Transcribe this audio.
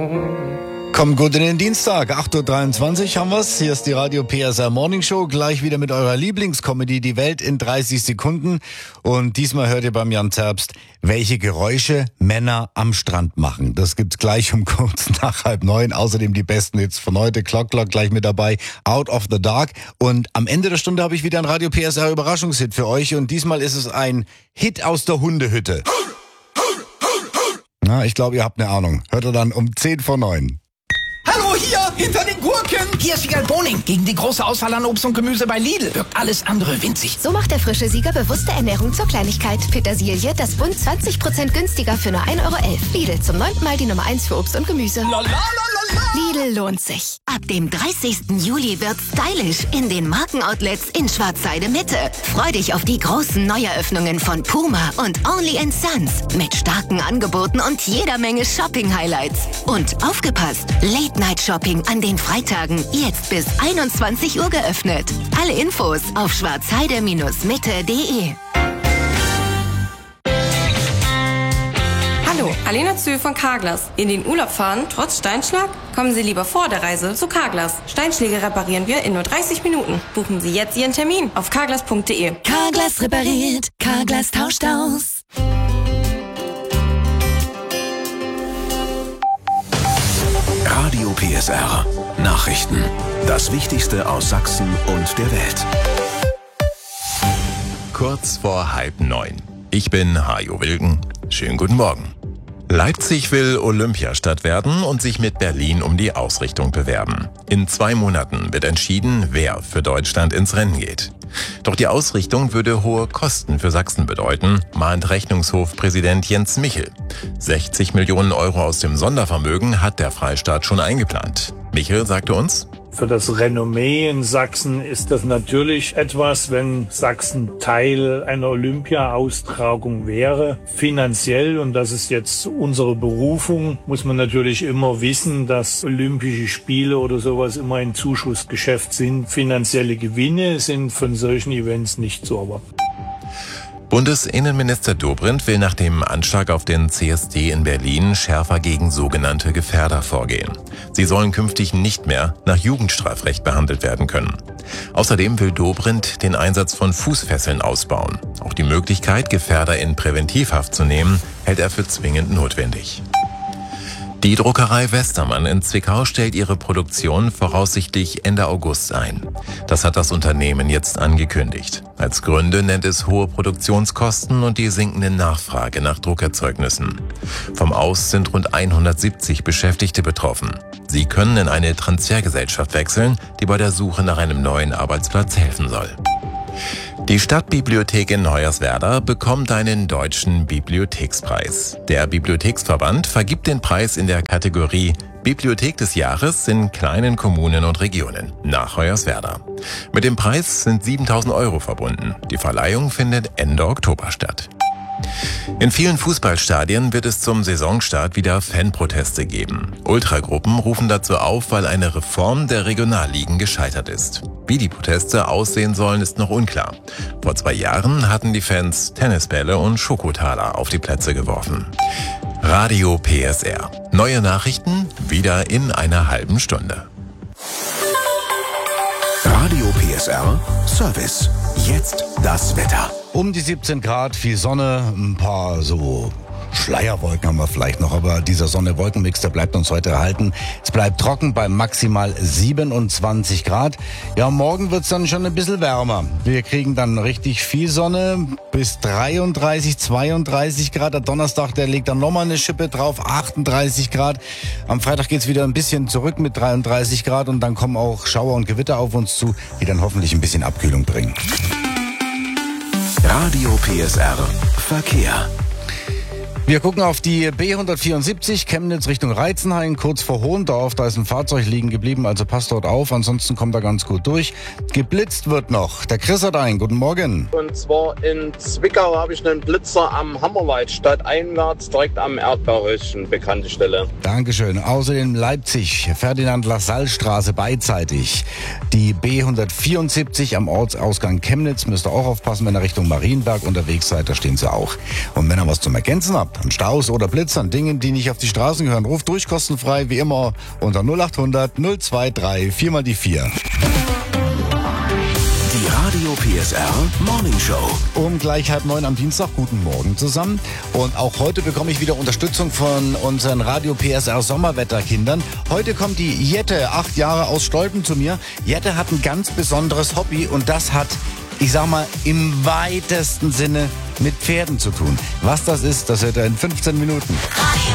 Kommt gut in den Dienstag, 8.23 Uhr haben wir's. Hier ist die Radio PSR Morning Show, gleich wieder mit eurer Lieblingscomedy, die Welt in 30 Sekunden. Und diesmal hört ihr beim Jan Zerbst, welche Geräusche Männer am Strand machen. Das gibt's gleich um kurz nach 8:30. Außerdem die besten Hits von heute, Clock gleich mit dabei, Out of the Dark. Und am Ende der Stunde habe ich wieder ein Radio PSR Überraschungshit für euch. Und diesmal ist es ein Hit aus der Hundehütte. Na, ich glaube, ihr habt eine Ahnung. Hört ihr dann um 8:50. Hallo, hier, hinter den Gurken. Hier ist Wiegald Boning. Gegen die große Auswahl an Obst und Gemüse bei Lidl wirkt alles andere winzig. So macht der frische Sieger bewusste Ernährung zur Kleinigkeit. Petersilie, das Bund 20% günstiger für nur 1,11 €. Lidl, zum 9. Mal die Nummer 1 für Obst und Gemüse. Lidl lohnt sich. Ab dem 30. Juli wird stylisch in den Markenoutlets in Schwarzheide Mitte. Freu dich auf die großen Neueröffnungen von Puma und Only & Sons mit starken Angeboten und jeder Menge Shopping-Highlights. Und aufgepasst, Late-Night-Shopping an den Freitagen jetzt bis 21 Uhr geöffnet. Alle Infos auf schwarzheide-mitte.de. Hallo, Alena Zühl von Carglass. In den Urlaub fahren, trotz Steinschlag? Kommen Sie lieber vor der Reise zu Carglass. Steinschläge reparieren wir in nur 30 Minuten. Buchen Sie jetzt Ihren Termin auf carglass.de. Carglass repariert, Carglass tauscht aus. Radio PSR. Nachrichten. Das Wichtigste aus Sachsen und der Welt. Kurz vor 8:30. Ich bin Hajo Wilken. Schönen guten Morgen. Leipzig will Olympiastadt werden und sich mit Berlin um die Ausrichtung bewerben. In 2 Monaten wird entschieden, wer für Deutschland ins Rennen geht. Doch die Ausrichtung würde hohe Kosten für Sachsen bedeuten, mahnt Rechnungshofpräsident Jens Michel. 60 Millionen Euro aus dem Sondervermögen hat der Freistaat schon eingeplant. Michel sagte uns: Für das Renommee in Sachsen ist das natürlich etwas, wenn Sachsen Teil einer Olympia-Austragung wäre. Finanziell, und das ist jetzt unsere Berufung, muss man natürlich immer wissen, dass Olympische Spiele oder sowas immer ein Zuschussgeschäft sind. Finanzielle Gewinne sind von solchen Events nicht zu erwarten. Bundesinnenminister Dobrindt will nach dem Anschlag auf den CSD in Berlin schärfer gegen sogenannte Gefährder vorgehen. Sie sollen künftig nicht mehr nach Jugendstrafrecht behandelt werden können. Außerdem will Dobrindt den Einsatz von Fußfesseln ausbauen. Auch die Möglichkeit, Gefährder in Präventivhaft zu nehmen, hält er für zwingend notwendig. Die Druckerei Westermann in Zwickau stellt ihre Produktion voraussichtlich Ende August ein. Das hat das Unternehmen jetzt angekündigt. Als Gründe nennt es hohe Produktionskosten und die sinkende Nachfrage nach Druckerzeugnissen. Vom Aus sind rund 170 Beschäftigte betroffen. Sie können in eine Transfergesellschaft wechseln, die bei der Suche nach einem neuen Arbeitsplatz helfen soll. Die Stadtbibliothek in Hoyerswerda bekommt einen deutschen Bibliothekspreis. Der Bibliotheksverband vergibt den Preis in der Kategorie Bibliothek des Jahres in kleinen Kommunen und Regionen nach Hoyerswerda. Mit dem Preis sind 7.000 Euro verbunden. Die Verleihung findet Ende Oktober statt. In vielen Fußballstadien wird es zum Saisonstart wieder Fanproteste geben. Ultragruppen rufen dazu auf, weil eine Reform der Regionalligen gescheitert ist. Wie die Proteste aussehen sollen, ist noch unklar. Vor 2 Jahren hatten die Fans Tennisbälle und Schokotaler auf die Plätze geworfen. Radio PSR. Neue Nachrichten wieder in einer halben Stunde. Radio PSR Service. Jetzt das Wetter. Um die 17 Grad, viel Sonne, ein paar so Schleierwolken haben wir vielleicht noch, aber dieser Sonne-Wolken-Mix, der bleibt uns heute erhalten. Es bleibt trocken bei maximal 27 Grad. Ja, morgen wird's dann schon ein bisschen wärmer. Wir kriegen dann richtig viel Sonne bis 33, 32 Grad. Der Donnerstag, der legt dann nochmal eine Schippe drauf, 38 Grad. Am Freitag geht's wieder ein bisschen zurück mit 33 Grad und dann kommen auch Schauer und Gewitter auf uns zu, die dann hoffentlich ein bisschen Abkühlung bringen. Radio PSR Verkehr. Wir gucken auf die B174 Chemnitz Richtung Reitzenhain, kurz vor Hohendorf. Da ist ein Fahrzeug liegen geblieben, also passt dort auf. Ansonsten kommt er ganz gut durch. Geblitzt wird noch. Der Chris hat einen. Guten Morgen. Und zwar in Zwickau habe ich einen Blitzer am Hammerwald stadteinwärts, direkt am Erdbeerhäuschen, bekannte Stelle. Dankeschön. Außerdem Leipzig, Ferdinand-Lassalle-Straße beidseitig. Die B174 am Ortsausgang Chemnitz müsst ihr auch aufpassen, wenn ihr Richtung Marienberg unterwegs seid. Da stehen sie auch. Und wenn ihr was zum Ergänzen habt, An Staus oder Blitz, an Dingen, die nicht auf die Straßen gehören. Ruft durch, kostenfrei, wie immer, unter 0800 023 4 mal die 4. Die Radio PSR Morning Show. Um gleich 8:30 am Dienstag. Guten Morgen zusammen. Und auch heute bekomme ich wieder Unterstützung von unseren Radio PSR Sommerwetterkindern. Heute kommt die Jette, 8 Jahre aus Stolpen, zu mir. Jette hat ein ganz besonderes Hobby und das hat, ich sag mal, im weitesten Sinne mit Pferden zu tun. Was das ist, das hört er in 15 Minuten.